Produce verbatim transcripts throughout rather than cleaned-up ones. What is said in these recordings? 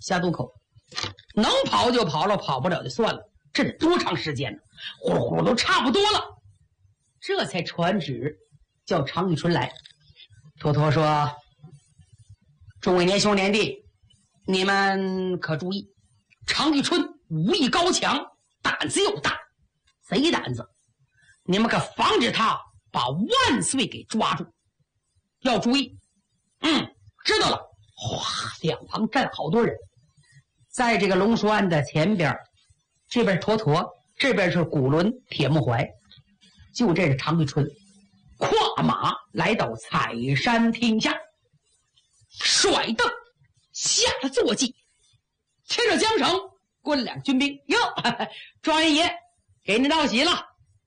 下渡口，能跑就跑了，跑不了就算了。这得多长时间呢？呼噜呼噜都差不多了，这才传旨叫常遇春来。托托说：“众位年兄年弟，你们可注意，常遇春武艺高强，胆子又大，贼胆子，你们可防止他把万岁给抓住，要注意。”嗯，知道了。哗，两旁站好多人，在这个龙书案的前边，这边是坨坨，这边是古伦、铁木怀，就这是常遇春，跨马来到采山厅下，甩凳下了坐骑，牵着缰绳，棍两军兵。哟，状元爷，给您道喜了。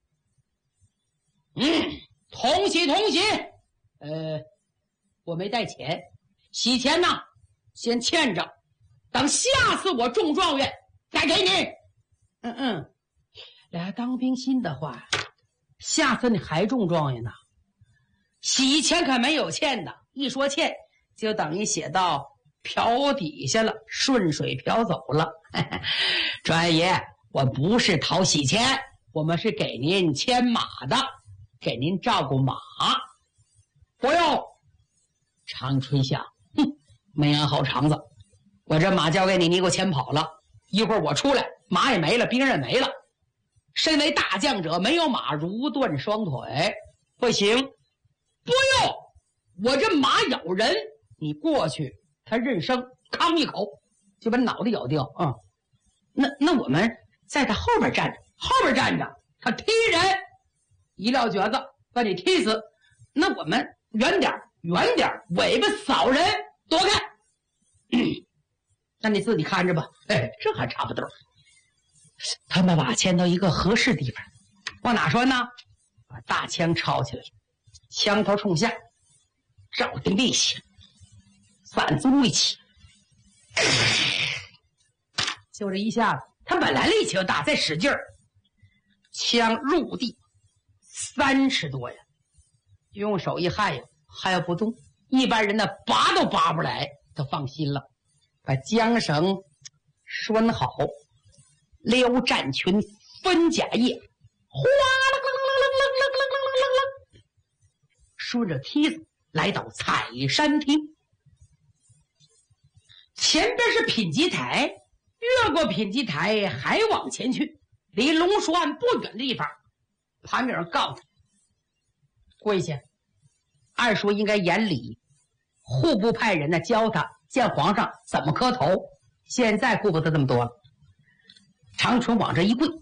嗯，同喜同喜。呃，我没带钱，喜钱呢，先欠着，等下次我中状元再给你。嗯嗯，俩当兵新的话，下次你还中状元呢？喜钱可没有欠的，一说欠就等于写到瓢底下了，顺水瓢走了。状元爷，我不是讨喜钱，我们是给您牵马的，给您照顾马。不用。常春想，哼，没安好肠子，我这马交给你，你给我牵跑了，一会儿我出来，马也没了，兵刃没了。身为大将者，没有马如断双腿，不行。不用，我这马咬人，你过去，他认生，吭一口就把脑袋咬掉啊、嗯！那那我们在他后边站着，后边站着，他踢人，一撂蹶子把你踢死。那我们远点，远点，尾巴扫人，躲开。嗯、那你自己看着吧。哎，这还差不多。他们把牵到一个合适地方，往哪拴呢？把大枪抄起来，枪头冲下，照定力气，散足力气，就这一下子，他本来力气就大，再使劲儿，枪入地三尺多呀，用手一撼呀，撼摇不动，一般人呢拔都拔不来，他放心了，把缰绳拴好，撩战裙，分甲叶，哗啦啦啦啦啦啦啦啦啦，顺着梯子来到采山厅，前边是品级台，越过品级台还往前去，离龙书案不远的地方，旁边人告诉跪下，按说应该严礼，户部派人呢教他见皇上怎么磕头，现在顾不得这么多了。常春往这一跪，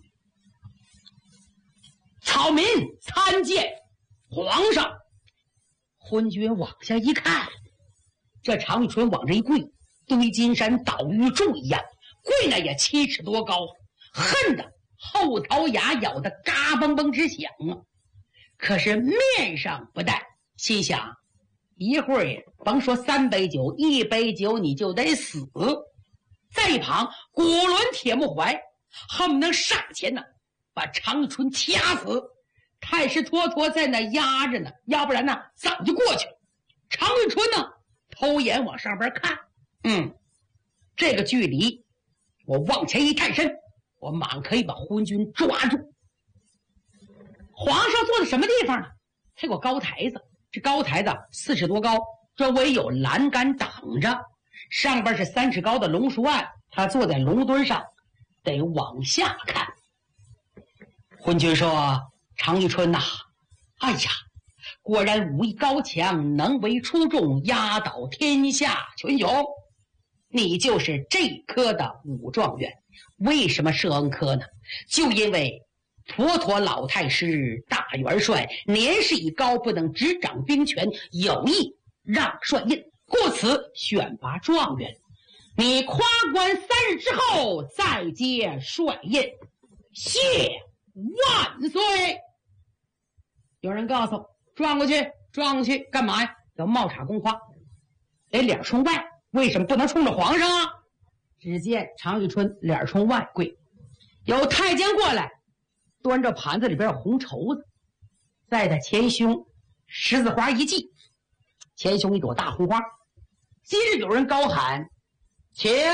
草民参见皇上。昏君往下一看，这常春往这一跪，堆金山倒玉柱一样，跪那也七尺多高，恨得后槽牙咬得嘎嘣嘣直响啊！可是面上不带，心想一会儿甭说三杯酒，一杯酒你就得死。在一旁古伦铁木怀恨不能上前呢，把常春掐死。太师托托在那压着呢，要不然呢早就过去了。常遇春呢偷眼往上边看，嗯，这个距离我往前一探身，我马上可以把昏君抓住。皇上坐在什么地方呢？他有个高台子，这高台子四尺多高，周围有栏杆挡着，上边是三尺高的龙书案，他坐在龙墩上，得往下看。昏君说：“常遇春呐、啊，哎呀，果然武艺高强，能为出众，压倒天下群雄。你就是这科的武状元，为什么设恩科呢？就因为妥妥老太师大元帅年事已高，不能执掌兵权，有意让帅印，故此选拔状元。你夸官三日之后再接帅印，谢万岁。”有人告诉转过去，转过去干嘛呀？要冒插宫花，得脸冲外，为什么不能冲着皇上啊？只见常遇春脸冲外跪，有太监过来，端着盘子里边有红绸子，在他前胸十字花一系，前胸一朵大红花。今日有人高喊：“请